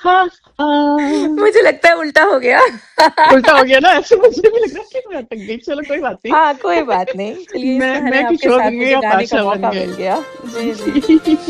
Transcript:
हाँ हाँ। मुझे लगता है उल्टा हो गया। उल्टा हो गया ना, ऐसे मुझे भी लग रहा है कि मैं अटक गई। चलो कोई बात नहीं। हाँ कोई बात नहीं, चलिए इस बहाने मैं आपके कुछ और साथ बन गई, मुझे आप गाने का आशा बन मौका मिल गया। जी जी। गए।